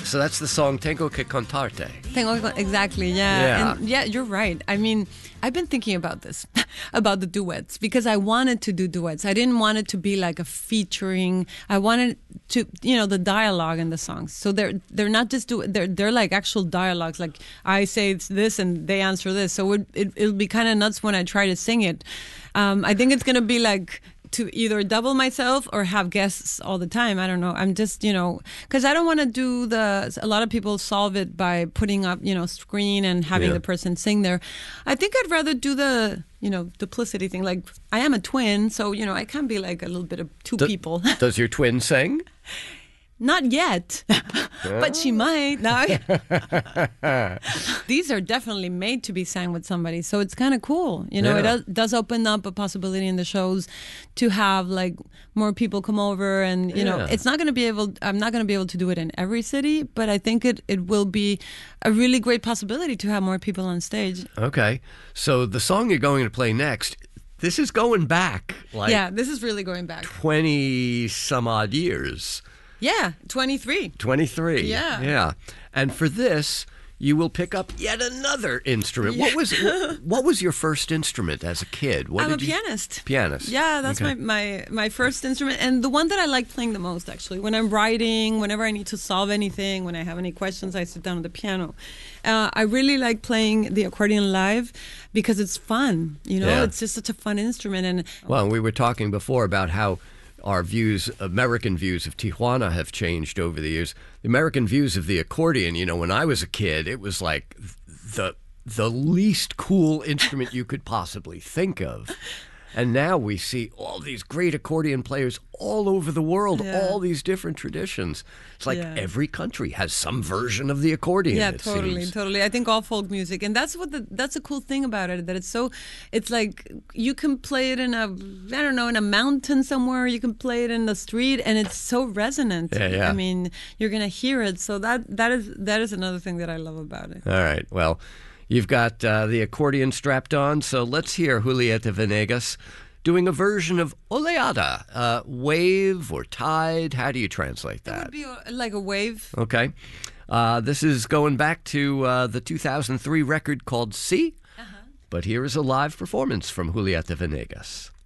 So that's the song Tengo que contarte. Exactly, yeah. And yeah, you're right. I mean, I've been thinking about this, about the duets, because I wanted to do duets. I didn't want it to be like a featuring. I wanted to, the dialogue in the songs. So they're not just they're like actual dialogues. Like I say it's this and they answer this. So it'll be kind of nuts when I try to sing it. I think it's gonna be like to either double myself or have guests all the time. I don't know. I'm just, because I don't want to do a lot of people solve it by putting up, screen and having the person sing there. I think I'd rather do the, duplicity thing. Like I am a twin, so, I can be like a little bit of two people. Does your twin sing? Not yet, but she might. No. These are definitely made to be sang with somebody, so it's kind of cool. It does open up a possibility in the shows to have like more people come over, and it's not going to be able. I'm not going to be able to do it in every city, but I think it will be a really great possibility to have more people on stage. Okay, so the song you're going to play next. This is going back. This is really going back 20 some odd years. Yeah, 23. 23. Yeah. Yeah. And for this, you will pick up yet another instrument. Yeah. What was your first instrument as a kid? I'm a pianist. Pianist. Yeah, that's my first instrument, and the one that I like playing the most, actually. When I'm writing, whenever I need to solve anything, when I have any questions, I sit down at the piano. I really like playing the accordion live because it's fun. It's just such a fun instrument. And well, we were talking before about how our American views of Tijuana have changed over the years. The American views of the accordion, when I was a kid, it was like the least cool instrument you could possibly think of. And now we see all these great accordion players all over the world, all these different traditions. It's like every country has some version of the accordion. Yeah, totally. I think all folk music, and that's a cool thing about it. That it's like you can play it in a mountain somewhere. You can play it in the street, and it's so resonant. Yeah. I mean, you're gonna hear it. So that is another thing that I love about it. All right. Well. You've got the accordion strapped on, so let's hear Julieta Venegas doing a version of Oleada, wave or tide. How do you translate that? It would be like a wave. Okay. This is going back to the 2003 record called See, but here is a live performance from Julieta Venegas.